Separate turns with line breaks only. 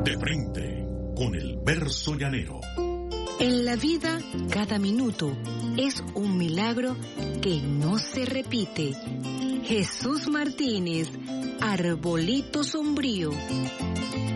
De frente, con el verso llanero.
En la vida, cada minuto es un milagro que no se repite. Jesús Martínez, Arbolito Sombrío.